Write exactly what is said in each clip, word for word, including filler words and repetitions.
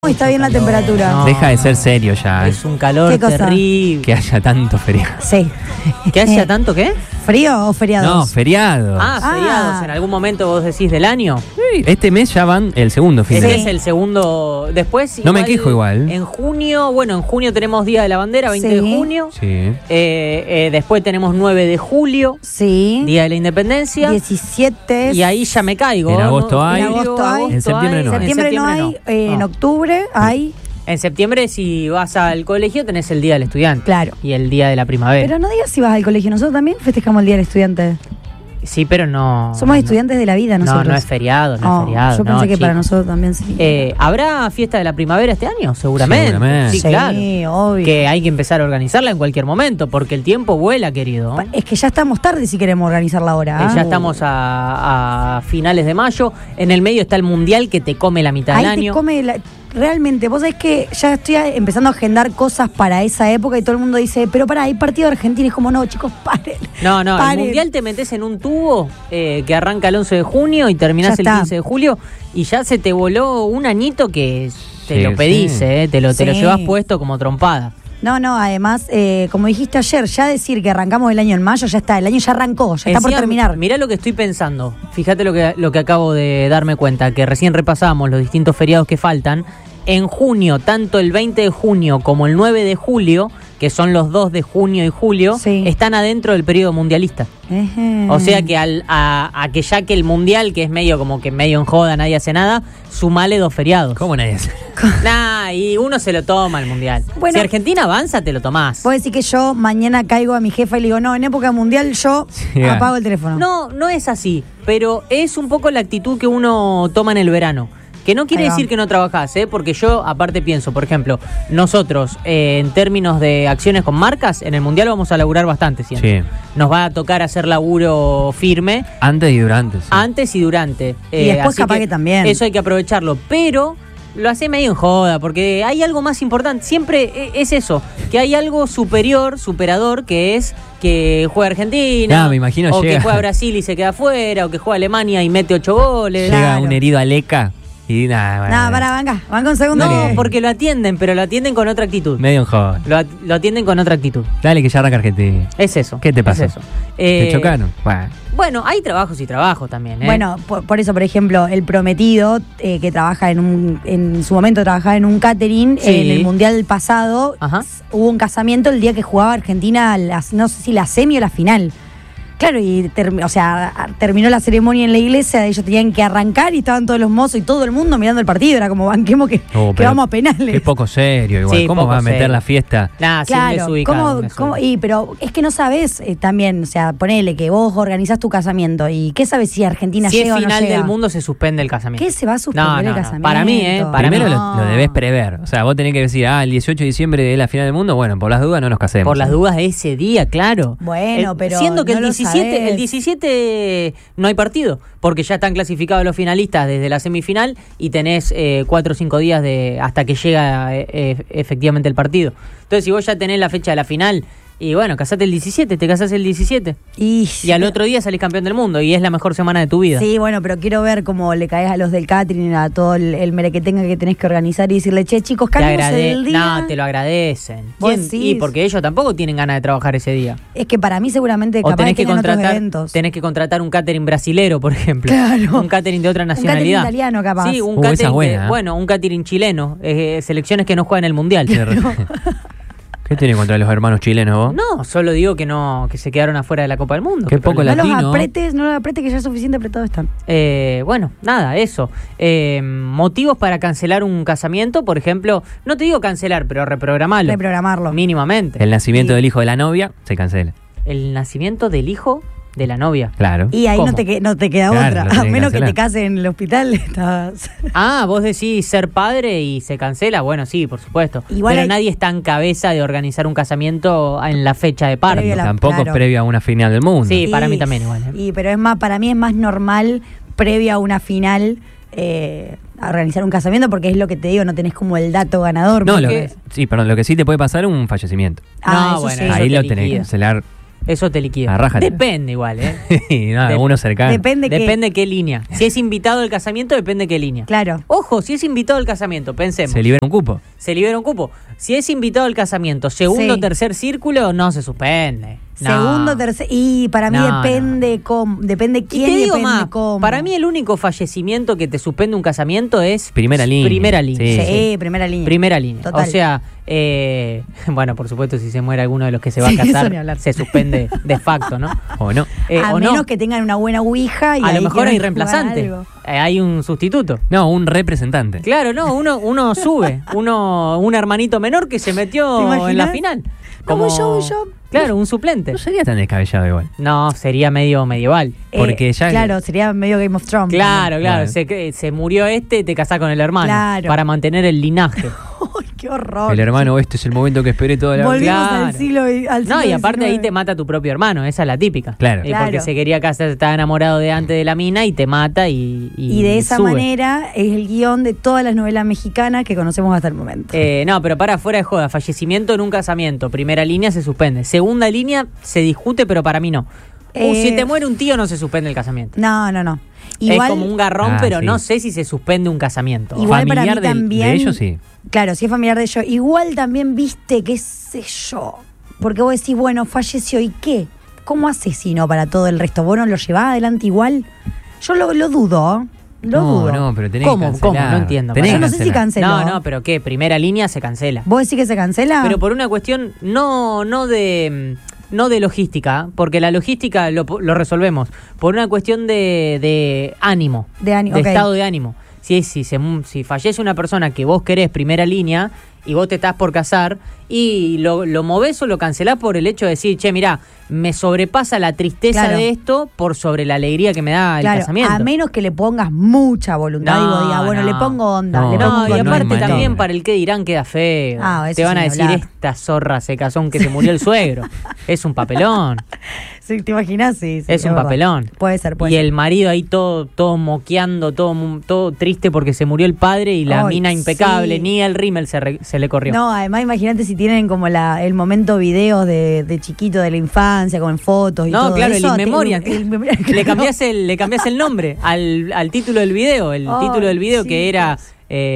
Está bien la temperatura. No, Deja de ser serio ya. Es un calor ¿Qué cosa? terrible. Que haya tanto feriado. Sí. ¿Que haya tanto qué? ¿Frío o feriados? No, feriado. Ah, Ah. feriados. ¿En algún momento vos decís del año? Sí, este mes ya van el segundo fin Ese de Sí. es el segundo. Después. No me quejo igual. En junio, bueno, en junio tenemos Día de la Bandera, veinte Sí. de junio. Sí. Eh, eh, después tenemos nueve de julio, Sí. Día de la Independencia. diecisiete. Y ahí ya me caigo. En agosto ¿no? hay. En agosto hay. En septiembre no En hay. septiembre no hay. eh, En No. octubre hay. En septiembre, si vas al colegio, tenés el Día del Estudiante. Claro. Y el Día de la Primavera. Pero no digas si vas al colegio. Nosotros también festejamos el Día del Estudiante. Sí, pero no. Somos no. estudiantes de la vida nosotros. No, no es feriado, no Oh, es feriado. Yo no, pensé que para chicos. nosotros también sí. Eh, ¿Habrá fiesta de la primavera este año? Seguramente. Seguramente. Sí, Sí, claro. obvio. Que hay que empezar a organizarla en cualquier momento, porque el tiempo vuela, querido. Pa- Es que ya estamos tarde si queremos organizarla ahora. Eh, ¿ah? ya estamos a, a finales de mayo. En el medio está el mundial que te come la mitad Ahí del te año. come la- realmente, vos sabés que ya estoy empezando a agendar cosas para esa época y todo el mundo dice, pero pará, hay partido de Argentina. Y es como, no, chicos, paren. No, no, paren. el mundial te metes en un tubo eh, que arranca el once de junio y terminás Ya el está. quince de julio y ya se te voló un añito que te Sí, lo pedís, sí. eh, te, lo, te lo Sí. llevas puesto como trompada. No, no, además, eh, como dijiste ayer, ya decir que arrancamos el año en mayo, ya está, el año ya arrancó, ya está por Encima, terminar. Mirá lo que estoy pensando. Fíjate lo que, lo que acabo de darme cuenta, que recién repasamos los distintos feriados que faltan. En junio, tanto el veinte de junio como el nueve de julio, que son los dos de junio y julio, Sí. están adentro del periodo mundialista. Ejé. O sea que al, a, a que ya que el mundial, que es medio como que medio en joda, nadie hace nada, sumale dos feriados. ¿Cómo nadie hace? Nah, y uno se lo toma el mundial. Bueno. Si Argentina avanza, te lo tomás. Puedo decir que yo mañana caigo a mi jefa y le digo, no, en época mundial yo Sí. apago el teléfono. No, no es así, pero es un poco la actitud que uno toma en el verano. Que no quiere Ahí va. decir que no trabajás, ¿eh? Porque yo aparte pienso, por ejemplo, nosotros eh, en términos de acciones con marcas, en el Mundial vamos a laburar bastante siento. Sí. Nos va a tocar hacer laburo firme Antes y durante. Sí. antes y durante. Y después así capaz que también. Eso hay que aprovecharlo, pero lo hace medio en joda, porque hay algo más importante. Siempre e- es eso, que hay algo superior, superador, que es que juega Argentina, Ah, me imagino o llega- que juega Brasil y se queda afuera, o que juega Alemania y mete ocho goles. Llega Claro. un herido a Leca y nada. bueno, Nada, para, venga, van con segundo. No, que- porque lo atienden, pero lo atienden con otra actitud. Medio en joven. Lo, at- lo atienden con otra actitud. Dale que ya arranca Argentina. Es eso. ¿Qué te es pasó? eso. ¿Te Eh, chocaron? Bueno. Bueno, hay trabajos y trabajos también, ¿eh? Bueno, por, por eso, por ejemplo, el prometido, eh, que trabaja en un, en su momento trabajaba en un catering, Sí. en el mundial pasado, Ajá. s- hubo un casamiento el día que jugaba Argentina, las, no sé si la semi o la final. Claro, y termi- o sea, a- terminó la ceremonia en la iglesia, ellos tenían que arrancar y estaban todos los mozos y todo el mundo mirando el partido, era como banquemos que, Oh, que pero vamos a penales. Qué poco serio igual. Sí, ¿Cómo poco va a meter serio. la fiesta? Nah, sí, Claro, desubicado, ¿cómo, desubicado. cómo- y, pero es que no sabes eh, también, o sea, ponele que vos organizás tu casamiento y ¿qué sabes si Argentina Si es llega o no final llega? del mundo, se suspende el casamiento. ¿Qué se va a suspender No, no, el no. casamiento? Para mí, ¿eh? Para Primero mí. lo, lo debes prever. O sea, vos tenés que decir, ah, el dieciocho de diciembre es la final del mundo. Bueno, por las dudas no nos casemos. Por las dudas de ese día, claro. Bueno, El- pero Siendo que no el lo diecisiete, sabés. el diecisiete no hay partido, porque ya están clasificados los finalistas desde la semifinal y tenés eh, cuatro o cinco días de hasta que llega eh, eh, efectivamente el partido. Entonces, si vos ya tenés la fecha de la final, y bueno, casate el diecisiete, te casás el diecisiete, Y, y al otro día salís campeón del mundo, y es la mejor semana de tu vida. Sí, bueno, pero quiero ver cómo le caes a los del catering, a todo el, el merequetenga que tenés que organizar y decirle, che, chicos, Te cambiemos agrade- el día. No, te lo agradecen. Vos ¿Quién? decís. Y porque ellos tampoco tienen ganas de trabajar ese día. Es que para mí seguramente O capaz tenés que, tienen otros contratar, eventos. tenés que contratar un catering brasilero, por ejemplo. Claro. Un catering de otra Un catering nacionalidad. italiano, capaz. Sí, un Uh, esa catering. es buena, de- ¿eh? bueno, un catering chileno. eh, selecciones que no juegan el mundial. ¿Qué tiene contra los hermanos chilenos vos? No, solo digo que no, que se quedaron afuera de la Copa del Mundo. Qué ¿Qué poco problema? No los latino. apretes, no los apretes que ya es suficiente apretado están. Eh, bueno, nada, eso. Eh, motivos para cancelar un casamiento, por ejemplo, no te digo cancelar, pero reprogramarlo. Reprogramarlo. Mínimamente. El nacimiento Y- del hijo de la novia se cancela. El nacimiento del hijo de la novia. Claro. Y ahí ¿Cómo? no te, que- no te queda Claro, otra. lo A tenés que menos que te cancelar. cases en el hospital. Estás... Ah, vos decís ser padre y se cancela. Bueno, sí, por supuesto. Igual Pero hay- nadie está en cabeza de organizar un casamiento en la fecha de parto. Previo a la- Tampoco claro. previo a una final del mundo. Sí, para Y- mí también igual. ¿eh? Y, pero es más, para mí es más normal previa a una final eh, a organizar un casamiento porque es lo que te digo, no tenés como el dato ganador. No, porque- lo que, sí, perdón, lo que sí te puede pasar es un fallecimiento. Ah, No, eso bueno, sí. eso Ahí te lo tenés que liquida. cancelar Eso te liquida. Arrájate. Depende igual, ¿eh? no, De- uno cercano. Depende que... Depende qué línea. Si es invitado al casamiento, depende qué línea. Claro. Ojo, si es invitado al casamiento, pensemos. Se libera un cupo. Se libera un cupo. Si es invitado al casamiento, segundo o Sí. tercer círculo, no se suspende. No. Segundo, tercer... Y para mí No, depende cómo... Depende Y quién te y digo depende más, cómo. para mí el único fallecimiento que te suspende un casamiento es Primera línea. Primera línea. Sí, Sí, primera línea. Primera línea. Total. O sea, eh, bueno, por supuesto, si se muere alguno de los que se va Sí, a eso casar, ni hablar. se suspende de facto, ¿no? ¿O no? Eh, a o menos no. que tengan una buena ouija y A lo ahí mejor quieran hay jugar reemplazante. algo. Eh, hay un sustituto. No, un representante. Claro, no, uno, uno sube, uno, un hermanito menor que se ¿Te metió imaginas? en la final. Como yo, yo. Claro, un suplente. No sería tan descabellado igual. No, sería medio medieval. Porque Eh, ya- Claro, sería medio Game of Thrones. Claro, claro. Bueno. Se, se murió este, te casás con el hermano. Claro. Para mantener el linaje. Ay, qué horror. El hermano, este es el momento que esperé toda la vida. Volvimos Claro. al siglo al No, siglo y aparte ahí diecinueve. te mata tu propio hermano, esa es la típica. Claro. Eh, Claro. Porque se quería casar, estaba enamorado de antes de la mina y te mata y. Y, Y de esa sube. manera es el guión de todas las novelas mexicanas que conocemos hasta el momento. Eh, no, pero para fuera de joda, fallecimiento en un casamiento, primera línea se suspende. Segunda línea se discute, pero para mí no. Uh, Eh, si te muere un tío no se suspende el casamiento. No, no, no. es Igual, como un garrón, Ah, pero sí. no sé si se suspende un casamiento. Igual para Familiar mí del- también. de ellos, sí. Claro, si es familiar de ellos. Igual también viste, qué sé yo. Porque vos decís, bueno, falleció, ¿y qué? ¿Cómo asesinó para todo el resto? ¿Vos no lo llevás adelante igual? Yo lo, lo dudo. Lo no, dudo. no, pero tenés ¿Cómo? que cancelar. ¿Cómo? No entiendo. Tenés Yo que no sé si cancelar. canceló. No, no, pero ¿qué? Primera línea se cancela. ¿Vos decís que se cancela? Pero por una cuestión no, no de no de logística, porque la logística lo, lo resolvemos, por una cuestión de, de ánimo, De ánimo, ok. estado de ánimo. Si, si, se, si fallece una persona que vos querés primera línea y vos te estás por casar y lo, lo movés o lo cancelás por el hecho de decir, che, mirá, me sobrepasa la tristeza Claro. de esto por sobre la alegría que me da el Claro, casamiento. a menos que le pongas mucha voluntad No, y vos digas, bueno, no. le pongo onda. No, le pongo No, y un no hay aparte control. manera. también para el que dirán queda feo. Ah, eso te van a sin decir, hablar. esta zorra se casó aunque se murió el suegro. Es un papelón. Sí, ¿te imaginas? Sí, sí, Es un verdad. papelón. Puede ser, puede Y ser. el marido ahí todo, todo moqueando, todo, mu- todo triste porque se murió el padre y la Ay, mina impecable, sí. ni el rímel se, re- se le corrió. No, además imagínate si tienen como la, el momento videos de, de chiquito de la infancia, con fotos y No, todo claro, eso. el te- in memoriam. el in memoriam, Le claro. cambiás el, le cambiás el nombre al, al título del video. El Ay, título del video que era chicos.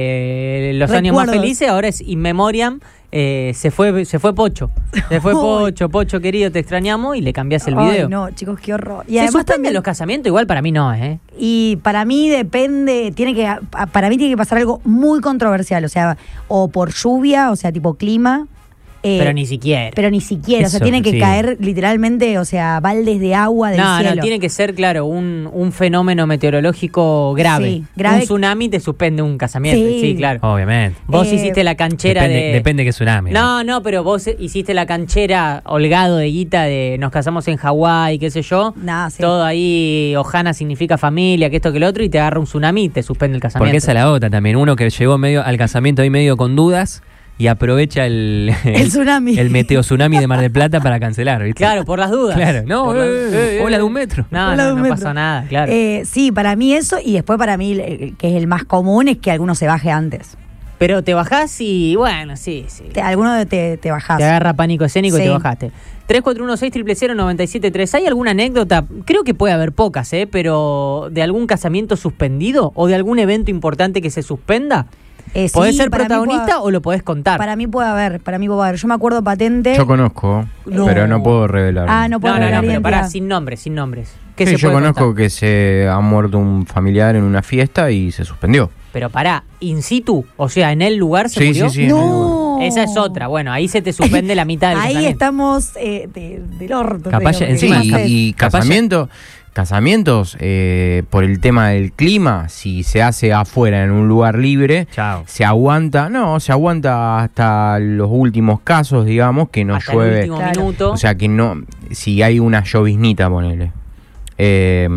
eh, Los años más Recuerdos. felices, ahora es In Memoriam. eh, se fue se fue Pocho. Se fue Ay. Pocho, Pocho querido, te extrañamos y le cambiás el Ay, video. no, chicos, qué horror. Y ¿Se además suspenden también, los casamientos? Igual para mí no, ¿eh? y para mí depende, tiene que, para mí tiene que pasar algo muy controversial, o sea, o por lluvia, o sea, tipo clima. eh, Pero ni siquiera. pero ni siquiera, o sea, Eso, tiene que sí. caer literalmente, o sea, baldes de agua del No, cielo. no, tiene que ser, claro, un, un fenómeno meteorológico grave. Sí, grave. Un tsunami te suspende un casamiento. Sí, Sí. claro. Obviamente. Vos Eh, hiciste la canchera Depende, de... depende que tsunami. No, no, pero vos hiciste la canchera holgado de guita de nos casamos en Hawái, qué sé yo. No, sí. Todo ahí, Ojana significa familia, que esto, que lo otro, y te agarra un tsunami y te suspende el casamiento. Porque esa es la otra también. Uno que llegó medio al casamiento ahí medio con dudas y aprovecha el, El tsunami. el meteo tsunami de Mar del Plata para cancelar, ¿viste? Claro, por las dudas. Claro, no, Por eh, las- eh, ola de un metro. No, Ola no, de un no metro. pasa nada, claro. Eh, sí, para mí eso, y después para mí, eh, que es el más común, es que alguno se baje antes. Pero te bajás y, bueno, sí, sí. Te- alguno de- te, te bajás. Te agarra pánico escénico y Sí. te bajaste. tres cuatro uno seis cero cero nueve siete tres. ¿Hay alguna anécdota? Creo que puede haber pocas, ¿eh? Pero de algún casamiento suspendido o de algún evento importante que se suspenda. Eh, sí, ¿Podés ser para mí protagonista puede- o lo podés contar? Para mí puede haber, para mí puede haber. Yo me acuerdo patente. Yo conozco, No. pero no puedo revelar. Ah, no no, puedo no, no, revelar pero pará, identidad. sin nombres, sin nombres. ¿Qué Sí, se yo puede conozco contar? que se ha muerto un familiar en una fiesta y se suspendió. Pero pará, in situ, o sea, en el lugar se Sí, murió. sí, sí. en el No. Esa es otra. Bueno, ahí se te suspende la mitad del Ahí casamiento. estamos eh, de- del orto. Capaz te ya- digo, Sí, encima- porque no sé. y, y Capaz ya- casamiento, casamientos, eh, por el tema del clima, si se hace afuera en un lugar libre, Chao. se aguanta, no, se aguanta hasta los últimos casos, digamos, que no Hasta el llueve. último Claro. minuto. O sea, que no, si hay una lloviznita, ponele. Eh,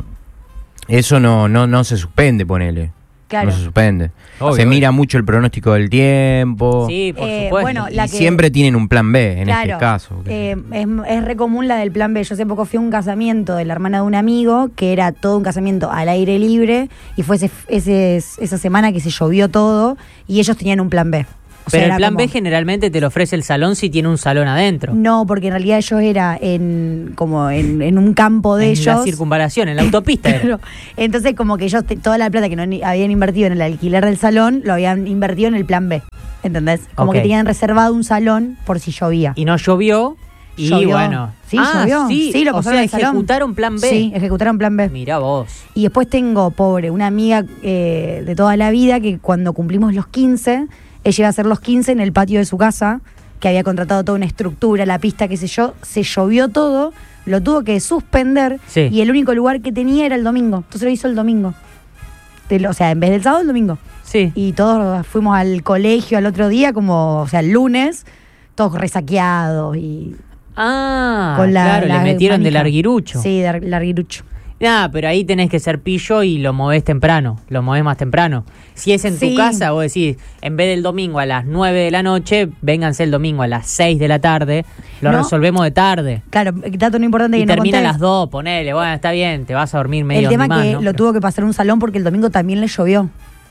eso no, no, no se suspende, ponele. Claro. No se suspende. Obvio, se obvio. mira mucho el pronóstico del tiempo. sí, por Eh, supuesto. bueno, Y la que- siempre tienen un plan B en Claro, este caso. eh, es, es re común la del plan B. Yo hace poco fui a un casamiento de la hermana de un amigo, que era todo un casamiento al aire libre, y fue ese, ese- esa semana que se llovió todo, y ellos tenían un plan B. O sea, Pero el era plan como- B generalmente te lo ofrece el salón si tiene un salón adentro. No, porque en realidad ellos era en como en, en un campo de en ellos. la circunvalación, en la autopista. era. Claro. Entonces, como que ellos, te- toda la plata que no ni- habían invertido en el alquiler del salón, lo habían invertido en el plan B. ¿Entendés? Como Ok. que tenían reservado un salón por si llovía. Y no llovió. Y Llovió. bueno. Sí, ah, llovió. Sí, Sí, lo o pasaron sea, al salón. ejecutaron plan B. Sí, ejecutaron plan B. Mirá vos. Y después tengo, pobre, una amiga eh, de toda la vida que cuando cumplimos los quince, ella iba a hacer los quince en el patio de su casa, que había contratado toda una estructura, la pista, qué sé yo, se llovió todo, lo tuvo que suspender Sí. y el único lugar que tenía era el domingo. Entonces lo hizo el domingo. Del- o sea, en vez del sábado, el domingo. Sí. Y todos fuimos al colegio al otro día, como, o sea, el lunes, todos resaqueados y Ah, con la, claro, la le metieron de manija. larguirucho. Sí, de ar- larguirucho. Ah, pero ahí tenés que ser pillo y lo movés temprano, lo movés más temprano. Si es en Sí. tu casa, vos decís, en vez del domingo a las nueve de la noche, vénganse el domingo a las seis de la tarde, lo No. resolvemos de tarde. Claro, dato no importante que Y no termina a conté. las dos, ponele, bueno, está bien, te vas a dormir medio El tema más, que ¿no? lo Pero- tuvo que pasar un salón porque el domingo también le llovió.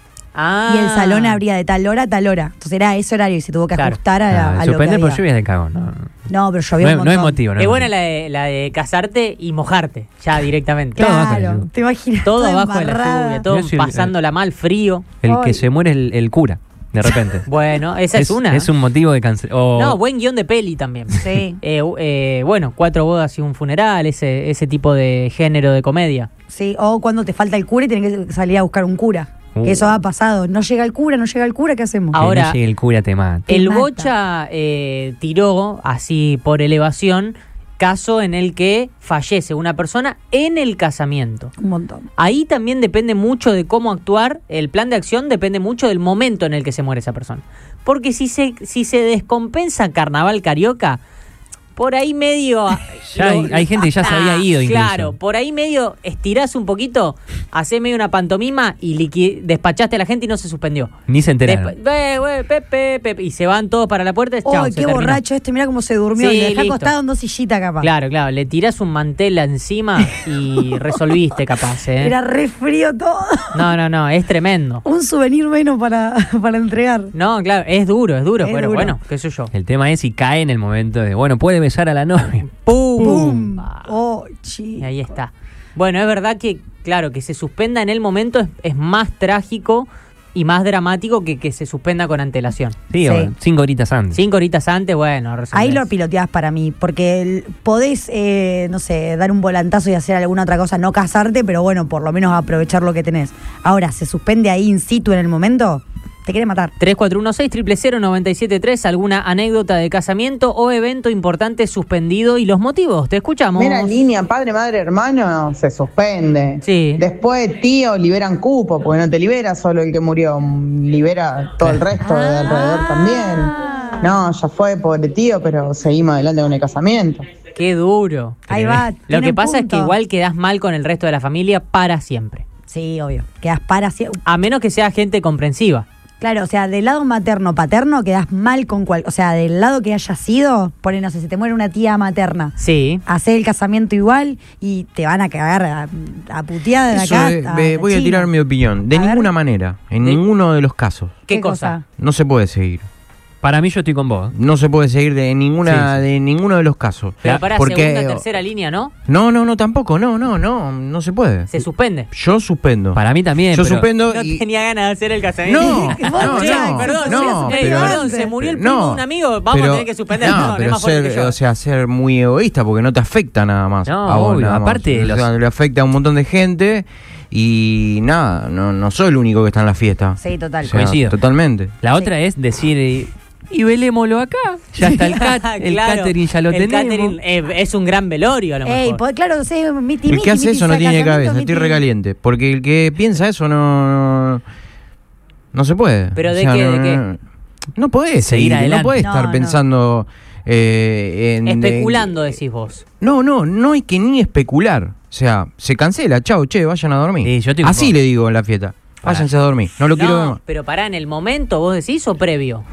Ah. Y el salón abría de tal hora a tal hora. Entonces era ese horario y se tuvo que Claro. ajustar a, Ah, a lo que suspender por había. lluvia de cagón. No, No, pero llovió no, un es- no es montón. motivo. No Es es buena motivo. la de, la de casarte y mojarte, ya directamente. Todo abajo de la Claro, lluvia. te imaginas. Todo toda abajo de la embarrada. lluvia, todo Yo soy el- pasándola mal, frío. El que Ay. se muere es el, el cura, de repente. Bueno, esa es, una. Es un motivo de cancelar. No, buen guión de peli también. Sí, Eh, eh, bueno, cuatro bodas y un funeral, ese, ese tipo de género de comedia. sí. O cuando te falta el cura y tienes que salir a buscar un cura. Uh. Que eso ha pasado. No llega el cura, no llega el cura, ¿qué hacemos? Ahora- no llegue el cura te mata. Te El mata. Bocha eh, tiró, así por elevación, caso en el que fallece una persona en el casamiento. Un montón. Ahí también depende mucho de cómo actuar, el plan de acción depende mucho del momento en el que se muere esa persona. Porque si se, si se descompensa Carnaval Carioca, por ahí medio... Ya hay- hay gente que ya se había ido incluso. Claro, por ahí medio estirás un poquito, hacés medio una pantomima y liqui- despachaste a la gente y no se suspendió. Ni se enteraron. Despa- ve, ve, pepe, pepe, y se van todos para la puerta. chau, ¡Ay, se qué terminó. borracho este! Mira cómo se durmió. Sí, Le dejá listo. acostado en dos sillitas, capaz. Claro, claro, le tirás un mantel encima y resolviste capaz, ¿eh? Era re frío todo. No, no, no, es tremendo. Un souvenir menos para, para entregar. No, claro, es duro, es duro, Es pero duro. bueno, qué sé yo. El tema es si cae en el momento de, bueno, puede besar a la novia. ¡Pum! ¡Pum! Ah, ¡Oh, y chi! ahí está. Bueno, es verdad que, claro, que se suspenda en el momento es, es más trágico y más dramático que que se suspenda con antelación. Sí, Sí. o cinco horitas antes. Cinco horitas antes, bueno, resolvés. Ahí lo piloteabas para mí, porque el- podés, eh, no sé, dar un volantazo y hacer alguna otra cosa, no casarte, pero bueno, por lo menos aprovechar lo que tenés. Ahora, ¿se suspende ahí in situ en el momento? Te quiere matar. tres cuatro uno seis, cero cero cero, nueve siete tres, alguna anécdota de casamiento o evento importante suspendido y los motivos. Te escuchamos. Mira, línea padre, madre, hermano, se suspende. Sí. Después, tío, liberan cupo, porque no te libera solo el que murió, libera todo el resto de alrededor también. No, ya fue, pobre tío, pero seguimos adelante con el casamiento. Qué duro. Ahí va. Lo tiene que pasa es punto. que igual quedás mal con el resto de la familia para siempre. Sí, obvio. Quedás para siempre. A menos que sea gente comprensiva. Claro, o sea, del lado materno-paterno quedás mal con cual. O sea, del lado que haya sido, pone, no sé, si te muere una tía materna. Sí. Hacé el casamiento igual y te van a cagar a, a puteada de Eso, acá. eh, hasta ve- la voy a China. tirar mi opinión. De A ver. ninguna manera, en De- ninguno de los casos, ¿Qué, ¿Qué cosa? cosa? no se puede seguir. Para mí yo estoy con vos. No se puede seguir de ninguna Sí, sí. de ninguno de los casos. Pero para Porque- segunda, tercera línea, ¿no? No, no, no, tampoco. No, no, no, no se puede. Se suspende. Yo suspendo. Para mí también. Yo pero- suspendo No y tenía ganas de hacer el casamiento. No, Vos, no, Jack, no, perdón, no, eh, pero- perdón, se murió el primo no, de un amigo, vamos pero- a tener que suspender. No, No, no es pero más fuerte ser, que yo. o sea, ser muy egoísta porque no te afecta nada más. No, a vos obvio, nada más. aparte O los- sea, le afecta a un montón de gente y nada, no, no soy el único que está en la fiesta. Sí, total. O sea, Coincido. totalmente. La otra es decir, eh, y velémoslo acá. Ya está el, cat, el Claro, catering, ya lo el tenemos. catering, eh, es un gran velorio a lo Ey, mejor. pues, claro, sí, miti, El miti, que hace miti, eso no saca tiene casamiento, cabeza, estoy miti. recaliente. Porque el que piensa eso no. No, no se puede. ¿Pero O de sea, qué, no, de qué? No, no podés Seguir seguir, adelante. no podés No, estar no. pensando eh, en. Especulando, decís vos. No, no, no hay que ni especular. O sea, se cancela, chao, che, vayan a dormir. Sí, yo estoy con Así vos. le digo en la fiesta. Pará. Váyanse a dormir, no lo quiero ver No, más. pero pará, ¿en el momento vos decís o previo?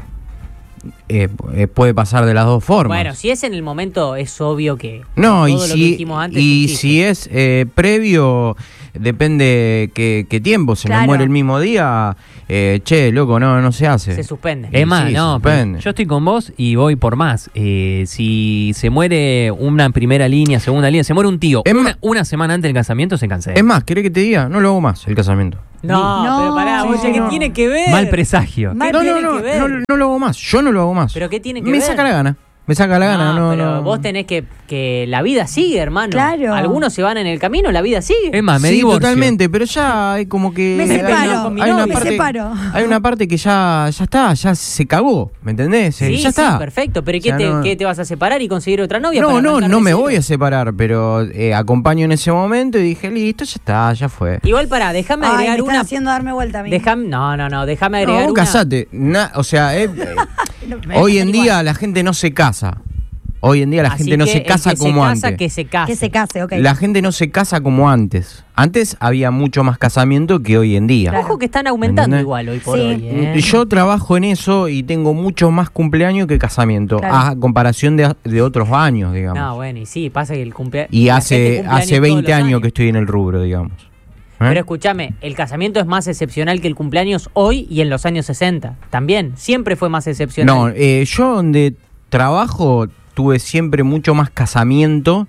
Eh, eh, puede pasar de las dos formas. Bueno, si es en el momento, es obvio que No, todo y lo que si, dijimos antes y es un chiste. si es eh, previo, depende qué, qué tiempo, se Claro. le muere el mismo día, eh, che, loco, no, no se hace. Se suspende. Es más, Sí, no, suspende. pero yo estoy con vos y voy por más. Eh, si se muere una primera línea, segunda línea, se muere un tío, Es una, más- una semana antes del casamiento se cancela. Es más, ¿querés que te diga? No lo hago más, el casamiento. No, No, pero pará, sí, oye, ¿qué no. tiene que ver? Mal presagio. Mal- No, no, tiene no, que ver? no, no lo hago más, yo no lo hago más. ¿Pero qué tiene que Me ver? saca la gana, me saca la gana. No, pero no. vos tenés que, que la vida sigue, hermano. Claro. Algunos se van en el camino, la vida sigue. Es más, me sí, divorcio. totalmente, pero ya hay como que... Me hay- separo, con mi hay una novia. me parte, separo. Hay una parte que ya, ya está, ya se cagó, ¿me entendés? Sí, ya sí, está. perfecto. ¿Pero ¿y qué, O sea, te, no- qué te vas a separar y conseguir otra novia? No, para no, arrancar no de me cero? voy a separar, pero eh, acompaño en ese momento y dije, listo, ya está, ya fue. Igual pará, déjame Ay, me agregar están una. haciendo darme vuelta a mí. Déjame, no, no, no, déjame agregar No, vos una. casate. Na- o sea, eh, eh, Me hoy dejan en igual. día la gente no se casa. Hoy en día la Así gente no que se el casa que como se casa, antes. Que se case. Que se case, ok. La gente no se casa como antes. Antes había mucho más casamiento que hoy en día. Claro. Ojo que están aumentando ¿Entendés? igual hoy por Sí. hoy. ¿eh? Yo trabajo en eso y tengo mucho más cumpleaños que casamiento, Claro. a comparación de, de otros años, digamos. No, bueno, y sí, pasa que el cumpleaños. y hace, hace veinte años que estoy en el rubro, digamos. ¿Eh? Pero escúchame, el casamiento es más excepcional que el cumpleaños hoy y en los años sesenta. También, siempre fue más excepcional. No, eh, yo donde trabajo tuve siempre mucho más casamiento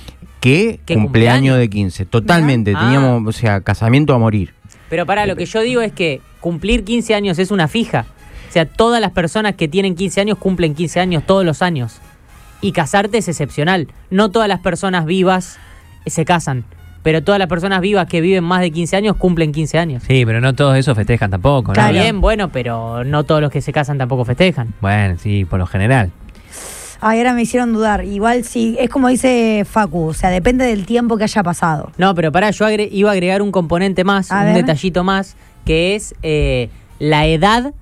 que ¿Qué cumpleaños cumpleaños? de quince. Totalmente, Ah. teníamos, o sea, casamiento a morir. Pero para lo que yo digo es que cumplir quince años es una fija. O sea, todas las personas que tienen quince años cumplen quince años todos los años. Y casarte es excepcional. No todas las personas vivas se casan. Pero todas las personas vivas que viven más de quince años cumplen quince años. Sí, pero no todos esos festejan tampoco, ¿no? Está Claro. bien, bueno, pero no todos los que se casan tampoco festejan. Bueno, sí, por lo general. Ay, ahora me hicieron dudar. Igual sí, es como dice Facu, o sea, depende del tiempo que haya pasado. No, pero pará, yo agre- iba a agregar un componente más, A un ver. detallito más, que es eh, la edad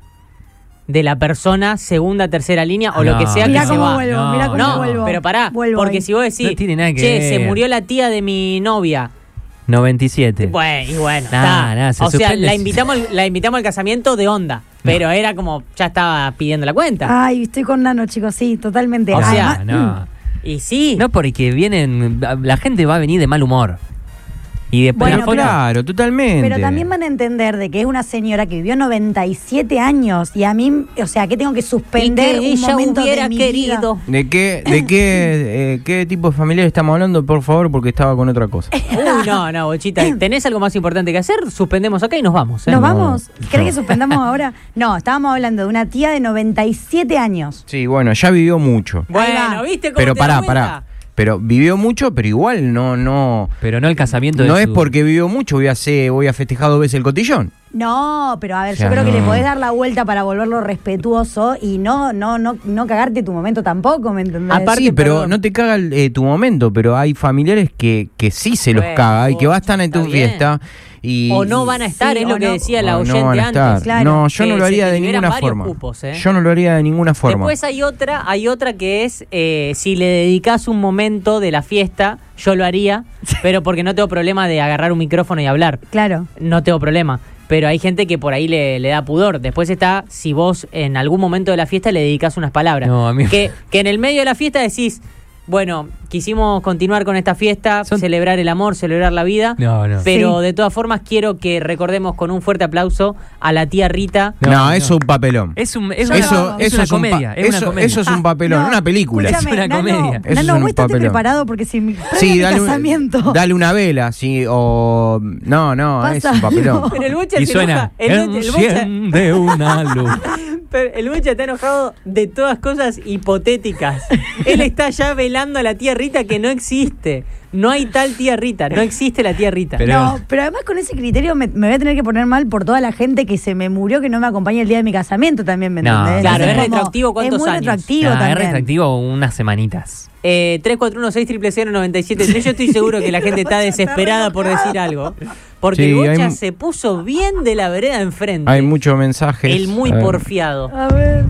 de la persona segunda, tercera línea o lo No, que sea Mirá que se cómo va. vuelvo, no, mirá cómo No, vuelvo. pero pará, Vuelvo porque ahí. si vos decís, No tiene nada que che, se ver. murió la tía de mi novia. noventa y siete. Bueno, y bueno, Nah, está. nah, se o sea, suspende. la invitamos, al- la invitamos al casamiento de onda, pero era como, ya estaba pidiendo la cuenta. Ay, estoy con Nano, chicos, sí, totalmente. O sea, Además, no. Y sí, No, porque vienen. La gente va a venir de mal humor. Y después Bueno, la foto. pero- Claro, totalmente. pero también van a entender de que es una señora que vivió noventa y siete años y a mí, o sea, que tengo que y suspender que un ella momento hubiera de mi querido. vida. ¿De qué, de qué, eh, qué tipo de familiar estamos hablando, por favor? Porque estaba con otra cosa. Uy, no, no, Bochita, ¿tenés algo más importante que hacer? Suspendemos acá y nos vamos. ¿eh? ¿Nos No, vamos? ¿Crees no. que suspendamos ahora? No, estábamos hablando de una tía de noventa y siete años. Sí, bueno, ya vivió mucho. Ahí Bueno, va. ¿viste cómo Pero te das pará, cuenta? pará. Pero vivió mucho, pero igual no, no. Pero no el casamiento de No es su- porque vivió mucho, voy a hacer, voy a festejar dos veces el cotillón. No, pero a ver, O sea, yo creo que no. le podés dar la vuelta para volverlo respetuoso y no, no, no, no cagarte tu momento tampoco, ¿me entendés? Aparte, sí, pero perdón. no te caga el, eh, tu momento, pero hay familiares que, que sí se los Bueno, caga y que va a estar en está tu bien. fiesta. Y, O no van a estar, Sí, es lo o que no. decía la o no oyente van a estar. antes. Claro. No, yo Que no lo se haría te de liberan ninguna varios forma. cupos, ¿eh? Yo no lo haría de ninguna forma. Después hay otra, hay otra que es eh, si le dedicas un momento de la fiesta, yo lo haría, pero porque no tengo problema de agarrar un micrófono y hablar. Claro. No tengo problema. Pero hay gente que por ahí le, le da pudor. Después está si vos en algún momento de la fiesta le dedicas unas palabras. No, a mí- que, que en el medio de la fiesta decís, bueno, quisimos continuar con esta fiesta, Son- celebrar el amor, celebrar la vida. No, no. Pero Sí. de todas formas quiero que recordemos con un fuerte aplauso a la tía Rita. No, No, eso es no. un papelón. Es, un, es, Yo una, Eso, es eso una es un pa- comedia. Es eso, una comedia. eso es un papelón, No, una película. escúchame, Es una Nano, comedia. Eso es Nano, un vos estate papelón. preparado porque si mi, Sí, mi dale, un- casamiento. dale una vela, sí, o... No, no, es Pasa un papelón. algo. Pero el Bocha Y se suena. enoja. El, el Bocha- Enciende una luz. Pero el Bocha está enojado de todas cosas hipotéticas. Él está ya velando a la tía Rita que no existe. No hay tal tía Rita, no existe la tía Rita. Pero- No, pero además con ese criterio me, me voy a tener que poner mal por toda la gente que se me murió que no me acompaña el día de mi casamiento también, ¿me No, entendés? claro, Entonces, es como- retroactivo, ¿cuántos Es muy años? retroactivo Nah, es también. retractivo unas semanitas. Eh, tres cuatro uno seis cero cero cero nueve siete tres. Yo estoy seguro que la gente está desesperada por decir algo. Porque Sí, el Bocha hay- se puso bien de la vereda enfrente. Hay muchos mensajes. El muy A ver. porfiado. A ver.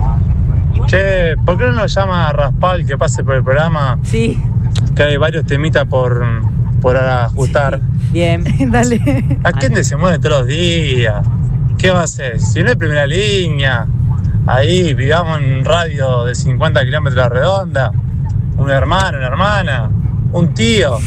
Che, ¿por qué no nos llama a Raspal que pase por el programa? Sí, Que hay varios temitas por, por ajustar. bien. Dale. ¿A quién te se mueve todos los días? ¿Qué va a hacer? Si no es primera línea, ahí vivamos en un radio de cincuenta kilómetros a la redonda, un hermano, una hermana, un tío.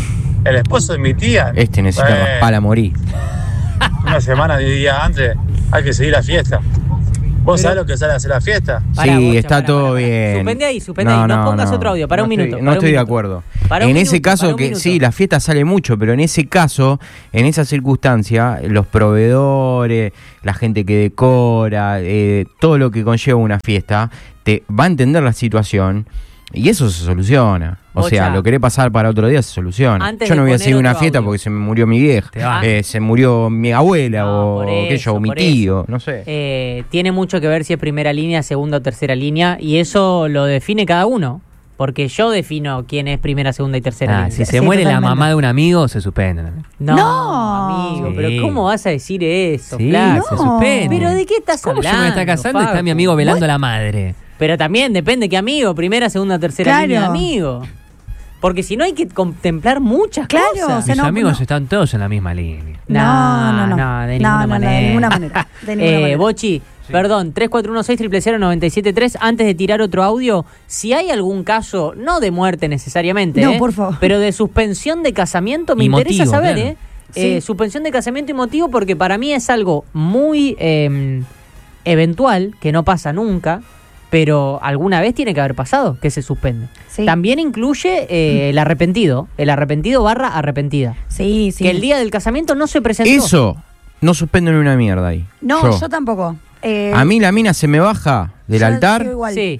el esposo de mi tía. Este necesita Bueno, raspar a morir. una semana, diez días antes, hay que seguir la fiesta. ¿Vos Pero- sabés lo que sale a hacer la fiesta? Pará, Sí, Bocha, está pará, todo pará, pará. bien. Suspende ahí, suspende ahí. No pongas otro audio. Para no un estoy- minuto. No para un estoy de minuto. acuerdo. Para un En ese minuto, para caso, un que minuto. sí, la fiesta sale mucho, pero en ese caso, en esa circunstancia, los proveedores, la gente que decora, eh, todo lo que conlleva una fiesta, te va a entender la situación y eso se soluciona. O Bocha. sea, lo querés pasar para otro día se soluciona. Antes Yo de no voy a poner seguir una otro fiesta audio. porque se me murió mi vieja, Te va. eh, se murió mi abuela No, o por qué eso, yo, mi por tío, eso. no sé. Eh, tiene mucho que ver si es primera línea, segunda o tercera línea, y eso lo define cada uno. Porque yo defino quién es primera, segunda y tercera Ah, línea. si se Sí, muere la totalmente. mamá de un amigo, se suspende también. No, No. amigo, Sí. pero ¿cómo vas a decir eso, Sí, flaco? se suspende. ¿Pero de qué estás ¿Cómo hablando? yo me está casando y está Facu? mi amigo velando a la madre? Pero también depende qué amigo, primera, segunda, tercera Claro. línea de amigo. Porque si no hay que contemplar muchas Claro, cosas. o sea, Mis no, amigos no. están todos en la misma línea. No, no, no. No, de No, ninguna no, no, de manera. ninguna manera, de ninguna eh, manera. Bochi, perdón, tres cuatro uno seis, cero cero cero, nueve siete tres. Antes de tirar otro audio, si hay algún caso, no de muerte necesariamente, No, eh, por favor. pero de suspensión de casamiento, me Y interesa motivo, saber, claro. ¿eh? Eh, suspensión de casamiento y motivo, porque para mí es algo muy eh, eventual, que no pasa nunca, pero alguna vez tiene que haber pasado que se suspende. Sí. También incluye eh, el arrepentido, el arrepentido barra arrepentida. Sí, sí. Que el día del casamiento no se presentó. Eso, no suspenden una mierda ahí. No, yo, tampoco. Eh, A mí la mina se me baja del yo altar, sigo igual. Sí.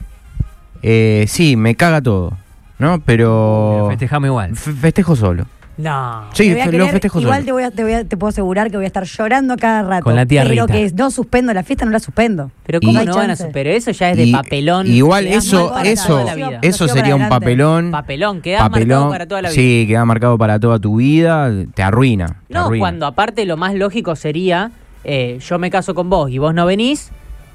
eh, sí, me caga todo, ¿no? Pero Festejame igual. fe- festejo solo. No. Sí, Te voy a fe- querer- lo festejo igual solo. te voy a, te voy a- te puedo asegurar que voy a estar llorando a cada rato. Con la tía pero Rita. que no suspendo la fiesta, no la suspendo. Pero ¿cómo Y- no van a chance. su- Pero eso ya es de Y- papelón. Igual Quedás eso, mal para eso, toda la vida. eso Lo sigo sería un para adelante. papelón. Papelón, queda marcado para toda la vida. Sí, queda marcado para toda tu vida, te arruina. te No, arruina. cuando aparte lo más lógico sería, eh, yo me caso con vos y vos no venís.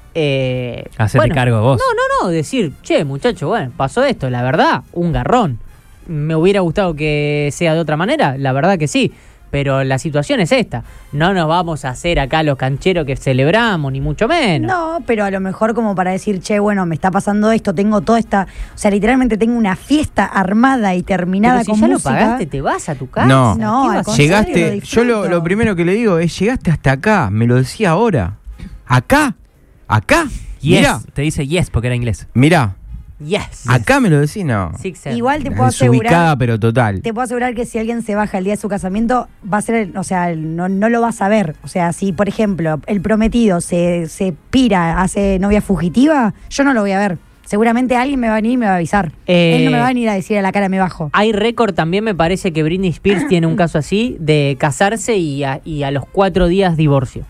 Eh, Hacerte cargo de vos. No, no, no, decir, che, muchacho, bueno, pasó esto, la verdad, un garrón. ¿Me hubiera gustado que sea de otra manera? La verdad que sí. Pero la situación es esta. No nos vamos a hacer acá los cancheros que celebramos, ni mucho menos. No, pero a lo mejor como para decir, che, bueno, me está pasando esto, tengo toda esta... O sea, literalmente tengo una fiesta armada y terminada Pero si con ya música. lo pagaste, te vas a tu casa. No. No, ¿Qué al vas a contrario, hacer? lo Llegaste, yo lo, disfruto. lo primero que le digo es, llegaste hasta acá, me lo decía ahora. ¿Acá? ¿Acá? Yes. Mirá, Te dice yes porque era inglés. mirá, Yes. acá me lo decís, no. Sixer. Igual te puedo Desubicada, asegurar... pero total. Te puedo asegurar que si alguien se baja el día de su casamiento, va a ser, el- o sea, el- no, no lo vas a ver. O sea, si, por ejemplo, el prometido se, se pira, hace novia fugitiva, yo no lo voy a ver. Seguramente alguien me va a venir y me va a avisar. Eh, Él no me va a venir a decir a la cara, me bajo. Hay récord también, me parece que Britney Spears tiene un caso así, de casarse y a, y a los cuatro días divorcio.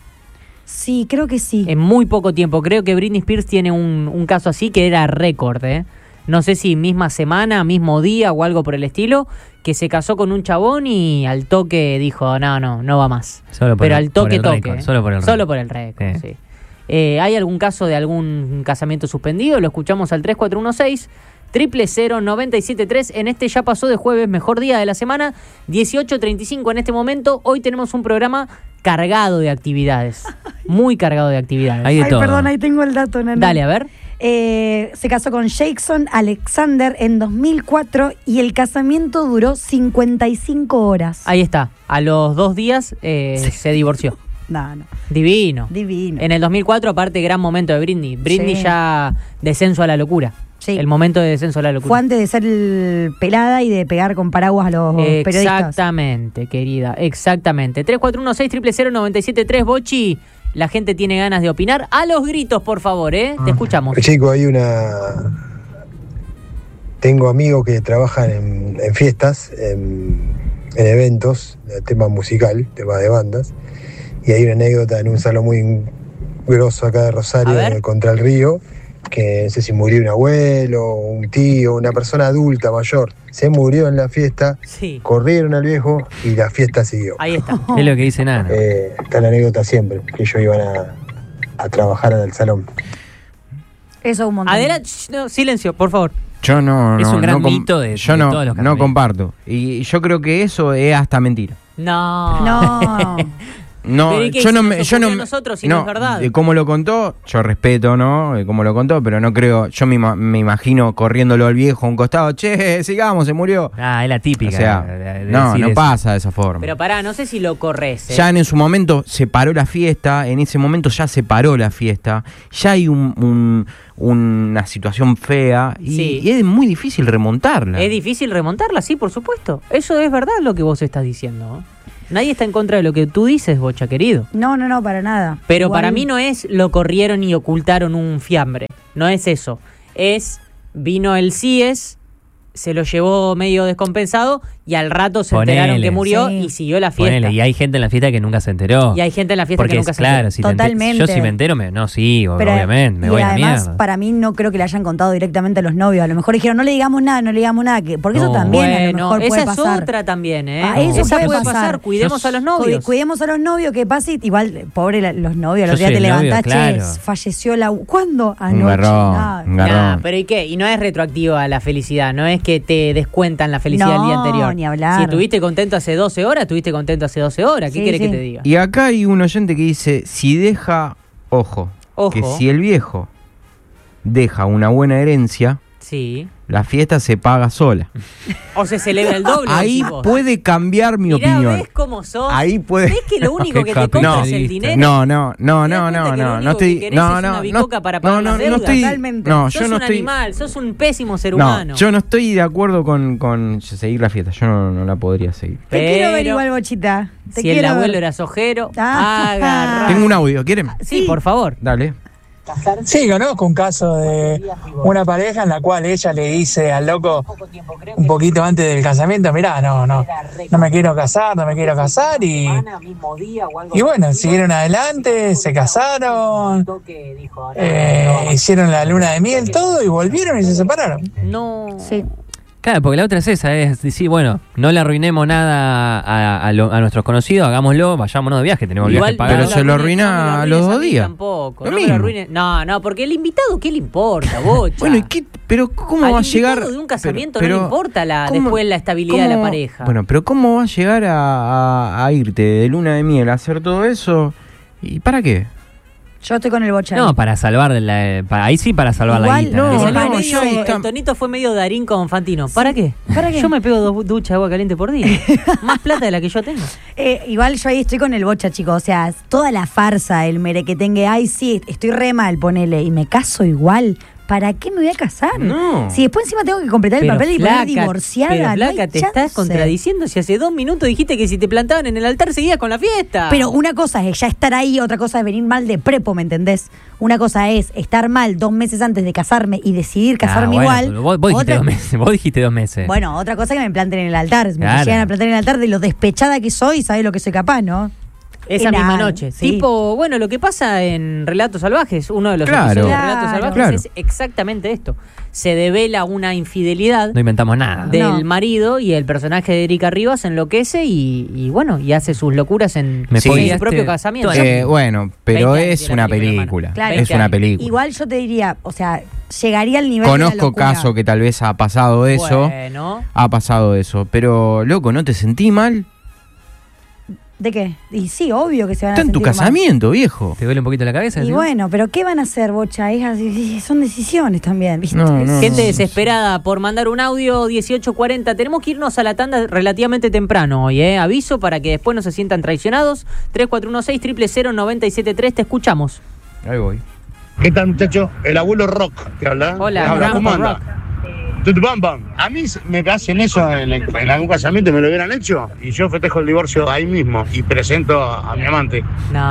Sí, creo que sí. En muy poco tiempo. Creo que Britney Spears tiene un, un caso así que era récord, ¿eh? No sé si misma semana, mismo día o algo por el estilo, que se casó con un chabón y al toque dijo, no, no, no va más. Solo por Pero el- al toque, por el toque. récord, ¿eh? solo por el Solo récord. por el récord, Sí. sí. Eh, ¿Hay algún caso de algún casamiento suspendido? Lo escuchamos al tres cuatro uno seis, cero cero cero, nueve siete tres. En este ya pasó de jueves, mejor día de la semana, dieciocho treinta y cinco en este momento. Hoy tenemos un programa cargado de actividades. Muy cargado de actividades. Hay de Ay, todo. perdón, ahí tengo el dato, nena. Dale, a ver. Eh, se casó con Jackson Alexander en dos mil cuatro y el casamiento duró cincuenta y cinco horas. Ahí está. A los dos días eh, se divorció. No, no. Divino. Divino. En el dos mil cuatro, aparte, gran momento de Britney. Britney Sí. ya descenso a la locura. Sí. El momento de descenso a la locura. Fue antes de ser el pelada y de pegar con paraguas a los periodistas. Exactamente, querida. Exactamente. tres cuatro uno seis, cero cero cero, nueve siete tres, Bochi. La gente tiene ganas de opinar. A los gritos, por favor, ¿eh? Te escuchamos. Chico, hay una... Tengo amigos que trabajan en, en fiestas, en, en eventos, de tema musical, tema de bandas, y hay una anécdota en un salón muy grosso acá de Rosario, A ver. contra el río, que no sé si murió un abuelo, un tío, una persona adulta, mayor, se murió en la fiesta, Sí. corrieron al viejo y la fiesta siguió. Ahí está. Es lo que dice Nana. Eh, está la anécdota siempre, que ellos iban a, a trabajar en el salón. Eso es un montón. Adelante. Shh, no, silencio, por favor. Yo no, Es no, un gran no com- mito de- yo de no, todos los no casamientos. comparto. Y yo creo que eso es hasta mentira. No. No. No, Pero ¿y qué? yo Si no nos me, yo no, ocurrió a nosotros y no es verdad. de cómo lo contó, yo respeto, ¿no? De cómo lo contó, pero no creo, yo me, ima- me imagino corriéndolo al viejo a un costado, che, sigamos, se murió. Ah, es la típica. O sea, de- de no, decir no eso. pasa de esa forma. Pero pará, no sé si lo corres. ¿eh? Ya en su momento se paró la fiesta, en ese momento ya se paró la fiesta, ya hay un, un- una situación fea y, Sí. y es muy difícil remontarla. Es difícil remontarla, sí, por supuesto. Eso es verdad lo que vos estás diciendo. ¿no? Nadie está en contra de lo que tú dices, Bocha, querido. No, no, no, para nada. Pero Igual- para mí no es lo corrieron y ocultaron un fiambre. No es eso. Es, vino el C I E S, se lo llevó medio descompensado y al rato se Ponele. enteraron que murió Sí. y siguió la fiesta. Ponele, y hay gente en la fiesta que nunca se enteró. Y hay gente en la fiesta Porque que nunca es, se claro, enteró. si te enter- Totalmente. yo si me entero, me, no, sí, Pero- obviamente, me y voy a la además, mierda. para mí no creo que le hayan contado directamente a los novios. A lo mejor dijeron, no le digamos nada, no le digamos nada. Que, porque eso No. también a lo Bueno, mejor esa puede es pasar. otra también, ¿eh? Ah, eso esa puede puede pasar. pasar. Cuidemos Yo- a los novios. Cu- Cuidemos a los novios, que pasa, igual, pobre la- los novios, Yo los días soy te el novio, levantás, che, claro. falleció la... ¿Cuándo? Anoche. Un garrón, Nada. un Nah, garrón. pero ¿y qué? Y no es retroactiva la felicidad, no es que te descuentan la felicidad No, del día anterior. ni hablar. Si estuviste contento hace doce horas, estuviste contento hace doce horas. ¿Qué Sí, querés sí. que te diga? Y acá hay un oyente que dice, si deja, ojo, Ojo. que si el viejo deja una buena herencia, Sí. la fiesta se paga sola. O se celebra el doble. Ahí decís vos. puede cambiar mi Mirá, opinión. ¿ves cómo sos? Ahí puede. ¿Ves que lo único Qué que te compra es el capitalista. dinero? No, no, no, ¿Te das no, cuenta no, que lo no, único no estoy, que querés no, es no, una no, bicoca para pagar no, no, las no deudas? estoy, Totalmente. no, sos yo no un estoy, animal, sos un pésimo ser no, humano. yo no estoy de acuerdo con, con seguir la fiesta, yo no, no la podría seguir. Te quiero ver Pero igual, Bochita. Te si el quiero abuelo ver. era sojero, Ah. agarra. Tengo un audio, ¿quieren? Sí, por favor. Dale. Sí, conozco un caso de una pareja en la cual ella le dice al loco un poquito antes del casamiento, mirá, no, no, no me quiero casar, no me quiero casar y, y bueno, siguieron adelante, se casaron, eh, hicieron la luna de miel, todo y volvieron y se separaron. No. Sí. Claro, porque la otra es esa, es decir, bueno, no le arruinemos nada a, a lo- a nuestros conocidos, hagámoslo, vayámonos de viaje, tenemos el viaje pagado. pero se lo arruina no me lo a arruines los dos mí días. Tampoco, Lo no, me mismo. lo arruines- no, no, porque el invitado, ¿qué le importa, Bocha? Bueno, ¿y qué? Pero ¿cómo Al va a llegar? invitado de un casamiento pero- no le pero, importa la, ¿cómo- después la estabilidad de la cómo- pareja. Bueno, pero ¿cómo va a llegar a, a- a irte de luna de miel a hacer todo eso? ¿Y para qué? Yo estoy con el Bocha. No, para salvar, la, para, ahí sí para salvar la Igual, guita. no, Le ¿no? salió no, medio- ya está- el tonito fue medio Darín con Fantino. ¿Para qué? ¿Para qué? Yo me pego dos duchas de agua caliente por día. Más plata de la que yo tengo. Eh, igual yo ahí estoy con el Bocha, chicos. O sea, toda la farsa, el merequetengue, ay, sí, estoy re mal, ponele, y me caso igual. ¿Para qué me voy a casar? No. Si después encima tengo que completar el papel y poner divorciada. pero no hay flaca, te chance. estás contradiciendo. Si hace dos minutos dijiste que si te plantaban en el altar seguías con la fiesta. Pero una cosa es ya estar ahí, otra cosa es venir mal de prepo, ¿me entendés? Una cosa es estar mal dos meses antes de casarme y decidir Ah, casarme bueno, igual. pero Vos, vos dijiste Otra- dos meses. Vos dijiste dos meses. Bueno, otra cosa es que me planten en el altar. Me Claro. llegan a plantar en el altar de lo despechada que soy, sabés lo que soy capaz, ¿no? Esa Era- misma noche. sí. Tipo, bueno, lo que pasa en Relatos Salvajes, uno de los Claro. episodios de Claro. Relatos Salvajes Claro. es exactamente esto. Se devela una infidelidad No inventamos nada. del No. marido y el personaje de Erika Rivas enloquece y, y bueno, y hace sus locuras en, Me Sí. en su spoileaste propio casamiento. toda la- Eh, bueno, pero veinte años es de la una película, película. hermano. Claro. Es una veinte años. película. Igual yo te diría, o sea, llegaría al nivel de la Conozco locura. casos que tal vez ha pasado eso. Bueno, Ha pasado eso. Pero, loco, ¿no te sentí mal? ¿De qué? Y sí, obvio que se van a Está en tu sentir mal. casamiento, viejo. ¿Te duele un poquito la cabeza? Y ¿sí? bueno, pero ¿qué van a hacer, Bocha? Es así, son decisiones también, ¿viste? No, no. gente desesperada por mandar un audio dieciocho cuarenta. Tenemos que irnos a la tanda relativamente temprano hoy, ¿eh? Aviso para que después no se sientan traicionados. tres cuatro uno seis, cero cero cero, nueve siete tres, te escuchamos. Ahí voy. ¿Qué tal, muchacho? El abuelo Rock, ¿te habla? Hola, ¿Te habla? ¿Cómo Grandpa anda? Tut, bam, bam. A mí me hacen eso en, en algún casamiento, me lo hubieran hecho, y yo festejo el divorcio ahí mismo y presento a, a mi amante. No.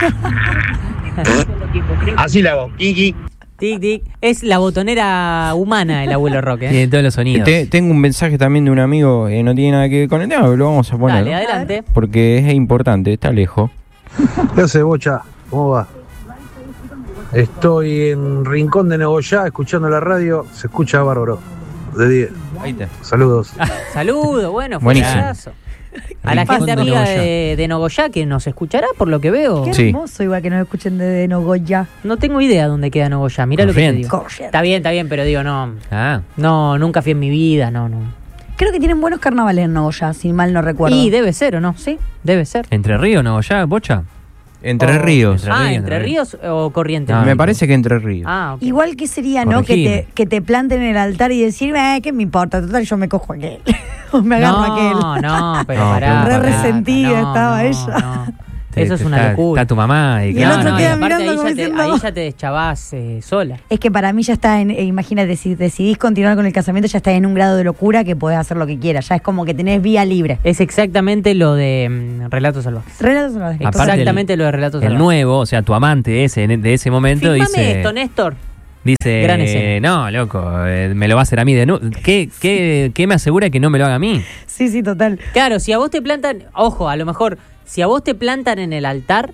Así le hago. Kiki. Tic, tic. Es la botonera humana el abuelo Roque. ¿eh? Tiene todos los sonidos. Te- tengo un mensaje también de un amigo que no tiene nada que ver con el tema, pero lo vamos a poner. Dale, adelante. Porque es importante, está lejos. ¿Qué hace, Bocha? ¿Cómo va? Estoy en Rincón de Nogoyá escuchando la radio. Se escucha bárbaro. De diez. Ahí está. Saludos. Saludo, bueno, Buenísimo. abrazo. A la Rincón gente de amiga Nogoyá. de, de Nogoyá que nos escuchará, por lo que veo. Qué Sí. hermoso igual que nos escuchen de, de Nogoya. No tengo idea dónde queda Nogoyá. Mirá lo que te Corrientes. digo. Corrientes. Está bien, está bien, pero digo, no. Ah, No, nunca fui en mi vida, no, no. Creo que tienen buenos carnavales en Nogoyá, si mal no recuerdo. Y debe ser, ¿o no? Sí. Debe ser. ¿Entre Ríos, no? ¿Ya, Bocha? Entre O- Ríos. Entre ah, Ríos, ¿Entre Entre Ríos o Corrientes? No, Me parece que Entre Ríos. Ah, ok. Igual que sería, ¿no? Que Corregime. te, que te planten en el altar y decir, eh, ¿qué me importa? Total, yo me cojo a aquel. o me agarro a aquel. No, no, pero No, pará. pero Re pará, resentida no, estaba no, ella. no. Te- Eso es te una está, locura. Está tu mamá y, Y el No, otro no, y queda aparte mirando ahí como ya, te, diciendo- ahí ya te deschavás eh, sola. Es que para mí ya está en, eh, imagínate, si decidís continuar con el casamiento, ya estás en un grado de locura que podés hacer lo que quieras. Ya es como que tenés vía libre. Es exactamente lo de mm, Relatos Salvajes. Relatos salvajes. Aparte total. Exactamente el- lo de Relatos el Salvajes. nuevo, o sea, tu amante ese de ese momento Filmame dice... esto, Néstor. Dice, Gran escena. no, loco, eh, me lo va a hacer a mí de nuevo. ¿Qué, qué, ¿Qué me asegura que no me lo haga a mí? Sí, sí, total. Claro, si a vos te plantan, ojo, a lo mejor, si a vos te plantan en el altar,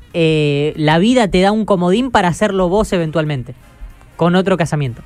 eh, la vida te da un comodín para hacerlo vos eventualmente, con otro casamiento.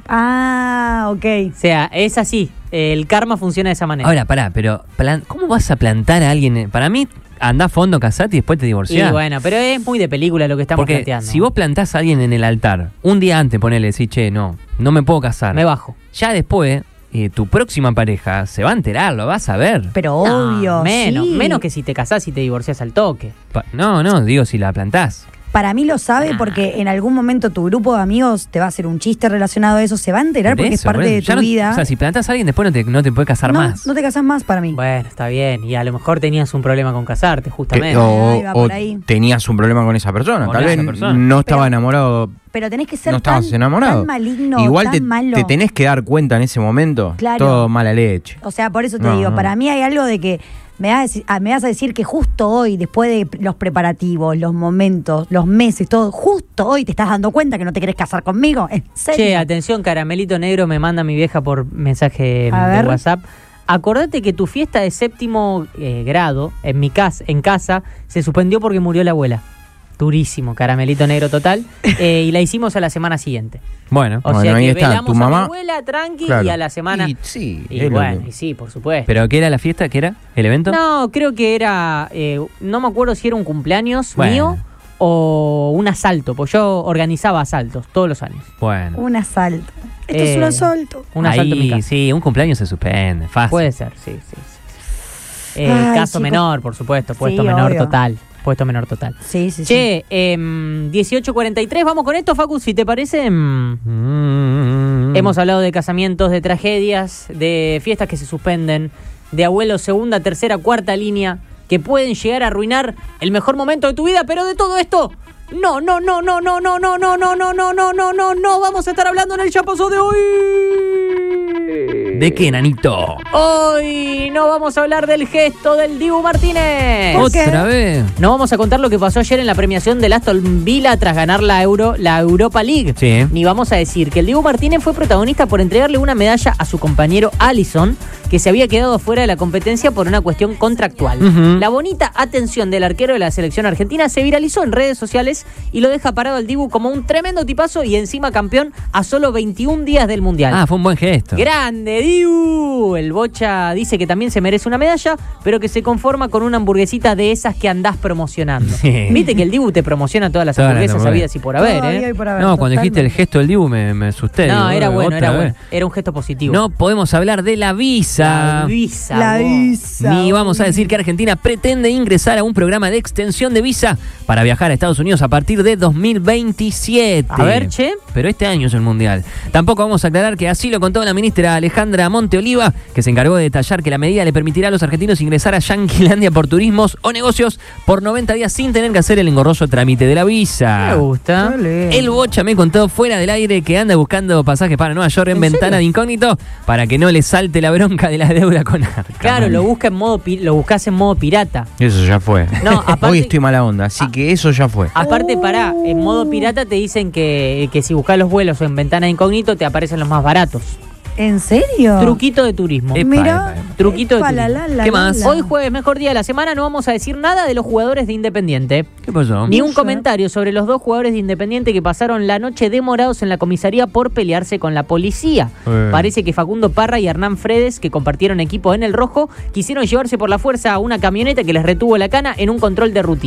Ah, ok. O sea, es así, el karma funciona de esa manera. Ahora, pará, pero plan- ¿cómo vas a plantar a alguien? Para mí, andá a fondo, casate y después te y divorciás. bueno, pero es muy de película lo que estamos Porque planteando. si vos plantás a alguien en el altar, un día antes ponele, decís, che, no, no me puedo casar. Me bajo. Ya después, eh, tu próxima pareja se va a enterar, lo vas a ver. Pero No, obvio. menos, sí. menos que si te casás y te divorciás al toque. Pa- no, no, digo si la plantás. Para mí lo sabe porque en algún momento tu grupo de amigos te va a hacer un chiste relacionado a eso, se va a enterar Por porque eso, es parte por eso. de Ya tu no- vida. O sea, si plantás a alguien, después no te, no te puedes casar no, más. no te casas más para mí. Bueno, está bien. Y a lo mejor tenías un problema con casarte, Que- justamente. o Ahí va o por ahí. tenías un problema con esa persona. Con Tal esa vez persona. no estaba Pero- enamorado. Pero tenés que ser No estabas tan, enamorado. tan maligno, Igual tan te, malo. te tenés que dar cuenta en ese momento. Claro. Todo mala leche. O sea, por eso te No, digo, no. para mí hay algo de que me vas, a decir, ah, me vas a decir que justo hoy, después de los preparativos, los momentos, los meses, todo, justo hoy te estás dando cuenta que no te querés casar conmigo. ¿En serio? Che, atención, Caramelito Negro me manda mi vieja por mensaje A de ver. WhatsApp. Acordate que tu fiesta de séptimo eh, grado en mi casa, en casa, se suspendió porque murió la abuela. Durísimo, Caramelito Negro total. Eh, y la hicimos a la semana siguiente. Bueno, O Bueno, sea ahí que está, velamos tu a mi mamá- abuela tranqui Claro. y a la semana. Y sí, Y es lo bueno, que- y sí, por supuesto. ¿pero qué era la fiesta? ¿Qué era? ¿El evento? No, creo que era. eh, no me acuerdo si era un cumpleaños Bueno. mío o un asalto, pues yo organizaba asaltos todos los años. Bueno. Un asalto. Esto es Eh, un asalto. Un asalto en mi Ahí, casa. sí, un cumpleaños se suspende, fácil. Puede ser, sí, sí. sí, sí. Eh, Ay, caso chicos. menor, por supuesto, puesto Sí, menor obvio. total. Puesto menor total. Sí, sí, sí. Che, em, dieciocho cuarenta y tres, vamos con esto, Facu, si te parece. em, Mm. Hemos hablado de casamientos, de tragedias, de fiestas que se suspenden, de abuelos segunda, tercera, cuarta línea, que pueden llegar a arruinar el mejor momento de tu vida, pero de todo esto, no, no, no, no, no, no, no, no, no, no, no, no, no, no, no, vamos a estar hablando en el Ya Pasó de hoy. ¿De qué, nanito? Hoy no vamos a hablar del gesto del Dibu Martínez. ¿Por qué? ¿Otra vez? No vamos a contar lo que pasó ayer en la premiación del Aston Villa tras ganar la Euro, la Europa League. Sí. Ni vamos a decir que el Dibu Martínez fue protagonista por entregarle una medalla a su compañero Alisson, que se había quedado fuera de la competencia por una cuestión contractual. Ujú. La bonita atención del arquero de la selección argentina se viralizó en redes sociales y lo deja parado al Dibu como un tremendo tipazo y encima campeón a solo veintiún días del Mundial. Ah, fue un buen gesto. ¡Grande, Dibu! El Bocha dice que también se merece una medalla, pero que se conforma con una hamburguesita de esas que andás promocionando. Sí. Viste que el Dibu te promociona todas las Todas las hamburguesas hamburguesas. habidas y por haber, Todavía ¿eh? hay por haber, No, cuando dijiste el totalmente. gesto del Dibu me, me asusté. No, Digo, era "Eh, bueno, otra era vez". bueno. Era un gesto positivo. No podemos hablar de la visa. La visa. La vos. visa. Ni vamos a decir que Argentina pretende ingresar a un programa de extensión de visa para viajar a Estados Unidos a partir de dos mil veintisiete. A ver, che. Pero este año es el Mundial. Tampoco vamos a aclarar que así lo contó la ministra Alejandra Monteoliva, que se encargó de detallar que la medida le permitirá a los argentinos ingresar a Yanquilandia por turismos o negocios por noventa días sin tener que hacer el engorroso trámite de la visa. Me gusta. El Bocha me contó fuera del aire que anda buscando pasajes para Nueva York en, ¿En ventana serio? de incógnito para que no le salte la bronca de la deuda con Arca. Claro, lo busca en modo pi- lo buscas en modo pirata. Eso ya fue. No, aparte- Hoy estoy mala onda, así que eso ya fue. Aparte, pará, en modo pirata te dicen que, que si buscas los vuelos en ventana de incógnito te aparecen los más baratos. ¿En serio? Truquito de turismo. Epa, Mira. epa, epa. Truquito de Epa, turismo. la, la, la, ¿Qué más? la. Hoy jueves, mejor día de la semana, no vamos a decir nada de los jugadores de Independiente. ¿Qué pasó? Ni un sé. comentario sobre los dos jugadores de Independiente que pasaron la noche demorados en la comisaría por pelearse con la policía. Eh. Parece que Facundo Parra y Hernán Fredes, que compartieron equipo en el Rojo, quisieron llevarse por la fuerza a una camioneta que les retuvo la cana en un control de rutina.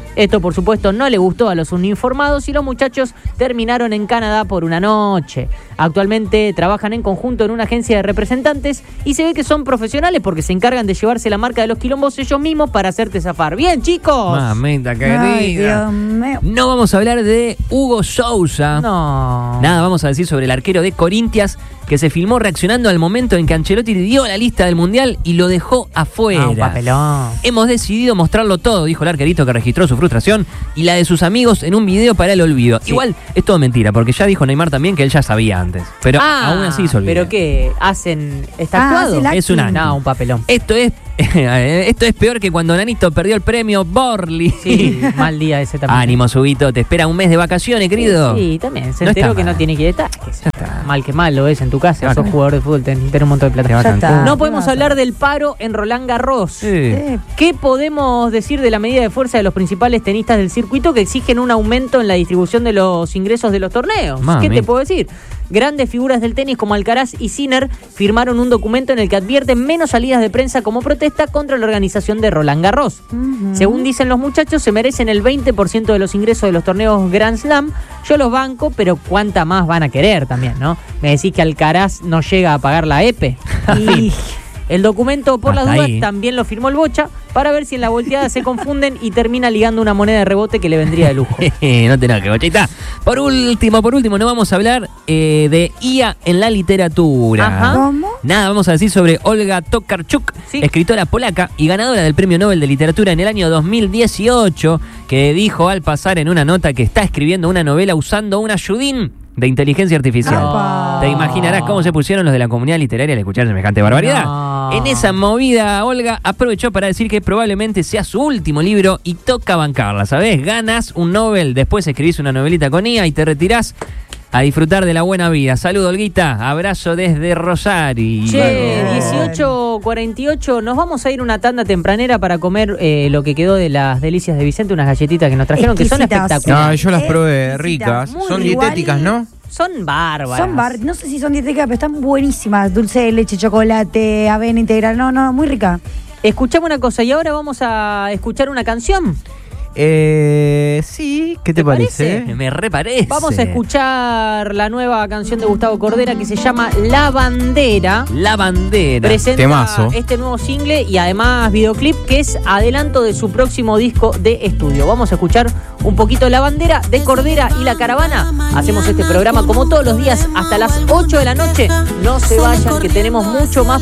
Esto, por supuesto, no le gustó a los uniformados y los muchachos terminaron en Canadá por una noche. Actualmente trabajan en conjunto en una agencia de representantes y se ve que son profesionales porque se encargan de llevarse la marca de los quilombos ellos mismos para hacerte zafar. ¡Bien, chicos! Mamita querida. Ay, Dios mío. No vamos a hablar de Hugo Sousa. No. Nada, vamos a decir sobre el arquero de Corinthians que se filmó reaccionando al momento en que Ancelotti dio la lista del Mundial y lo dejó afuera. Ah, un papelón. Hemos decidido mostrarlo todo, dijo el arquerito que registró su frustración y la de sus amigos en un video para el olvido. Sí. Igual es todo mentira, porque ya dijo Neymar también que él ya sabía antes. Pero Ah, aún así se olvidó. ¿Pero qué? ¿Hacen? ¿Está Ah, actuado? hace el Es un acting. acting. No, un papelón. Esto es esto es peor que cuando Nanito perdió el premio Borley. Sí, mal día ese también. Ánimo, Subito, te espera un mes de vacaciones, querido. Sí, también. Se No enteró está que mal. no tiene que ir de tajes. Ya está. Mal que mal lo es en tu Te va casa. a Sos caer. jugador de fútbol, tenés tenés un montón de plata. Te va a Ya cantar. está. No podemos ¿Qué hablar vas a del paro en Roland Garros. Sí. Eh, ¿Qué podemos decir de la medida de fuerza de los principales tenistas del circuito que exigen un aumento en la distribución de los ingresos de los torneos? Mami. ¿Qué te puedo decir? Grandes figuras del tenis como Alcaraz y Sinner firmaron un documento en el que advierten menos salidas de prensa como protesta contra la organización de Roland Garros. ujú. Según dicen los muchachos, se merecen el veinte por ciento de los ingresos de los torneos Grand Slam. Yo los banco, pero ¿cuánta más van a querer también, no? Me decís que Alcaraz no llega a pagar la E P E. Y el documento, por las Hasta dudas, ahí. también lo firmó el Bocha para ver si en la volteada se confunden y termina ligando una moneda de rebote que le vendría de lujo. No te enojes, Bochita. Por último, por último, no vamos a hablar eh, de I A en la literatura. Ajá. ¿Cómo? Nada, vamos a decir sobre Olga Tokarczuk, Sí. escritora polaca y ganadora del Premio Nobel de Literatura en el año dos mil dieciocho, que dijo al pasar en una nota que está escribiendo una novela usando un ayudín de inteligencia artificial. Apa. Te imaginarás cómo se pusieron los de la comunidad literaria al escuchar semejante barbaridad. No. En esa movida, Olga aprovechó para decir que probablemente sea su último libro y toca bancarla, ¿sabes? Ganas un Nobel, después escribís una novelita con I A y te retirás a disfrutar de la buena vida. Saludo, Olguita. Abrazo desde Rosario. Che, dieciocho cuarenta y ocho, nos vamos a ir una tanda tempranera para comer eh, lo que quedó de las delicias de Vicente, unas galletitas que nos trajeron, que son Exquisitas. espectaculares. No, yo las probé Exquisitas, ricas. muy Son igual. dietéticas, ¿no? Son bárbaras. Son bar, no sé si son dietéticas, pero están buenísimas. Dulce de leche, chocolate, avena integral. No, no, muy rica. Escuchame una cosa, y ahora vamos a escuchar una canción. Eh, sí, ¿qué te, ¿Te parece? parece? Me reparece. Vamos a escuchar la nueva canción de Gustavo Cordera que se llama La Bandera. La bandera. Presenta Temazo. este nuevo single y además videoclip que es adelanto de su próximo disco de estudio. Vamos a escuchar un poquito La Bandera de Cordera y La Caravana. Hacemos este programa como todos los días hasta las ocho de la noche. No se vayan, que tenemos mucho más